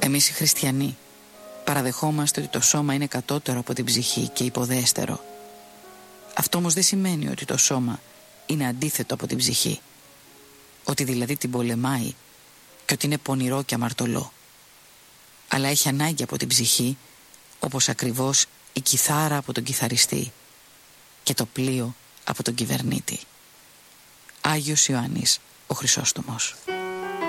Εμείς οι χριστιανοί παραδεχόμαστε ότι το σώμα είναι κατώτερο από την ψυχή και υποδέστερο. Αυτό όμως δεν σημαίνει ότι το σώμα είναι αντίθετο από την ψυχή, ότι δηλαδή την πολεμάει και ότι είναι πονηρό και αμαρτωλό, αλλά έχει ανάγκη από την ψυχή, όπως ακριβώς η κιθάρα από τον κιθαριστή και το πλοίο από τον κυβερνήτη. Άγιος Ιωάννης ο Χρυσόστομος.